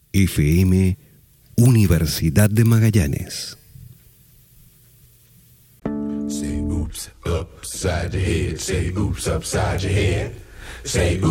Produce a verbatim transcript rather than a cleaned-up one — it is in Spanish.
F M Universidad de Magallanes. Say oops upside your head. Say oops upside your head. Say oops.